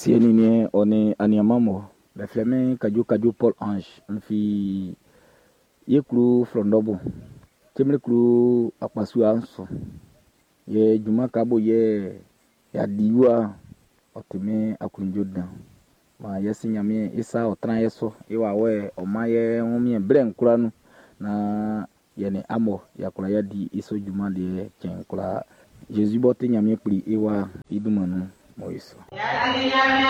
sieni ni oni aniamamo le flemme kaju Paul Ange mfi yeklu frondobo temle klu akpasu anso ye juma kabo ye ya diwa otime akunjodan ma yesi nyame isa otran yeso iwa we omaye humi bren kura no na yene amo yakura ya di iso juma de ken kura Jesus bote nyame pri iwa idumanu moiso